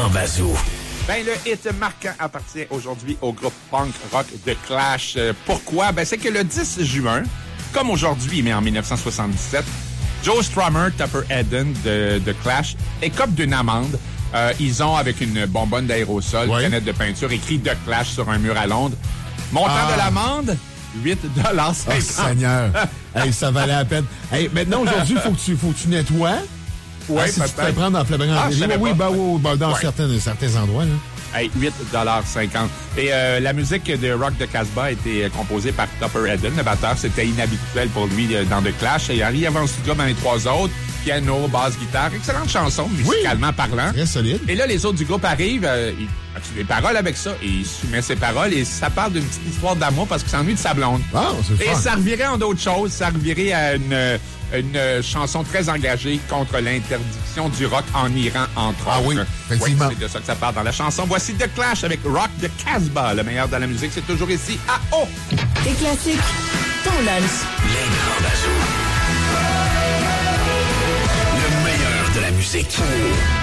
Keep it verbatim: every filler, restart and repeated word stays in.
Bazou. Ben, le hit marquant appartient aujourd'hui au groupe punk rock The Clash. Euh, pourquoi? Ben, c'est que le dix juin, comme aujourd'hui, mais en dix-neuf cent soixante-dix-sept, Joe Strummer, Tupper Eden de The Clash écope d'une amende. Euh, ils ont, avec une bonbonne d'aérosol, ouais. une canette de peinture, écrit The Clash sur un mur à Londres. Montant ah. de l'amende, huit dollars cinquante. Oh, Seigneur! Hey, ça valait la peine. Hey, maintenant, aujourd'hui, il faut que tu, faut que tu nettoies. Oui, ah, si tu te fais prendre en flagranté. Ah, oui, ben, oui, ben, dans ouais. certains, certains endroits. Là. Hey, huit dollars cinquante. Et euh, la musique de Rock de Casbah a été composée par Tupper Eden, le batteur. C'était inhabituel pour lui dans The Clash. Et Harry avant le studio dans les trois autres. Piano, basse, guitare. Excellente chanson, musicalement oui, parlant. Très solide. Et là, les autres du groupe arrivent. Euh, il a des paroles avec ça. Et il soumet ses paroles. Et ça parle d'une petite histoire d'amour parce qu'il s'ennuie de sa blonde. Ah, c'est Et fun. ça revirait en d'autres choses. Ça revirait à une... une chanson très engagée contre l'interdiction du rock en Iran, entre ah, autres. Ah oui, effectivement. Oui, c'est de ça que ça parle dans la chanson. Voici The Clash avec Rock de Casbah. Le meilleur de la musique, c'est toujours ici à O. Des classiques, ton lunch. Les grands bazous. Le meilleur de la musique.